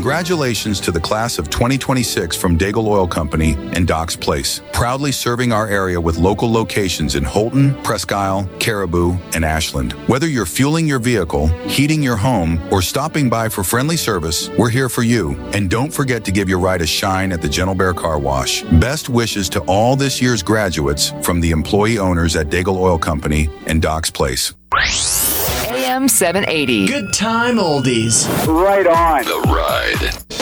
Congratulations to the class of 2026 from Daigle Oil Company and Docks Place, proudly serving our area with local locations in Holton, Presque Isle, Caribou, and Ashland. Whether you're fueling your vehicle, heating your home, or stopping by for friendly service, we're here for you. And don't forget to give your ride a shine at the Gentle Bear Car Wash. Best wishes to all this year's graduates from the employee owners at Daigle Oil Company and Docks Place. AM 780. Good time oldies. Right on. The Ride.